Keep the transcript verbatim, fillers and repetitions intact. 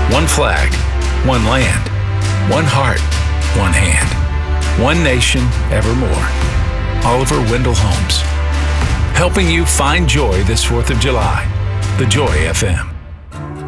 One flag, one land, one heart, one hand, one nation, evermore. Oliver Wendell Holmes. Helping you find joy this fourth of July. The Joy F M.